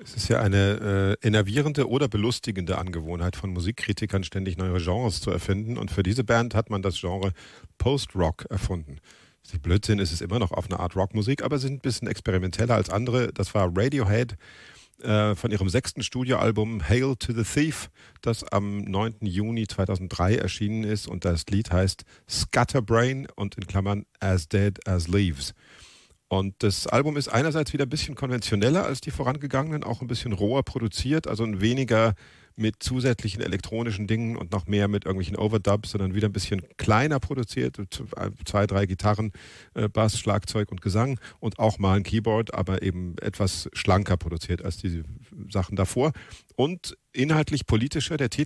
Es ist ja eine enervierende oder belustigende Angewohnheit von Musikkritikern, ständig neue Genres zu erfinden. Und für diese Band hat man das Genre Post-Rock erfunden. Die Blödsinn ist es immer noch auf eine Art Rockmusik, aber sind ein bisschen experimenteller als andere. Das war Radiohead von ihrem 6. Studioalbum Hail to the Thief, das am 9. Juni 2003 erschienen ist. Und das Lied heißt Scatterbrain und in Klammern As Dead as Leaves. Und das Album ist einerseits wieder ein bisschen konventioneller als die vorangegangenen, auch ein bisschen roher produziert, also ein weniger mit zusätzlichen elektronischen Dingen und noch mehr mit irgendwelchen Overdubs, sondern wieder ein bisschen kleiner produziert, 2, 3 Gitarren, Bass, Schlagzeug und Gesang und auch mal ein Keyboard, aber eben etwas schlanker produziert als diese Sachen davor und inhaltlich politischer. Der Titel